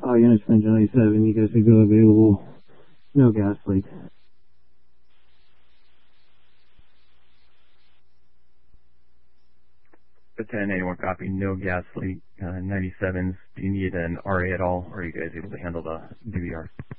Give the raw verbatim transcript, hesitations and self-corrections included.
All units engine ninety-seven, you guys are go available. No gas leak. ten eighty-one copy, no gas leak, uh, ninety-sevens. Do you need an R A at all, or are you guys able to handle the D V R?